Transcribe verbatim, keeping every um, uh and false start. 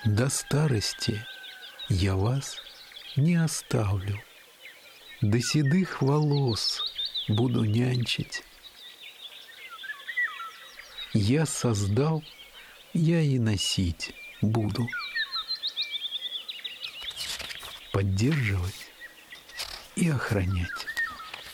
До старости я вас не оставлю, до седых волос буду нянчить. Я создал, я и носить буду, поддерживать и охранять.